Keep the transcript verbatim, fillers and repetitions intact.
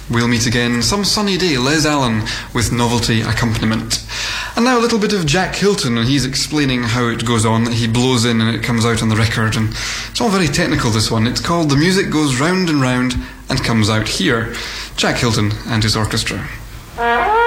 We'll meet again some sunny day. Les Allen with Novelty Accompaniment. And now a little bit of Jack Hilton, and he's explaining how it goes on. He blows in and it comes out on the record, and it's all very technical, this one. It's called The Music Goes Round and Round and Comes Out Here. Jack Hilton and his orchestra.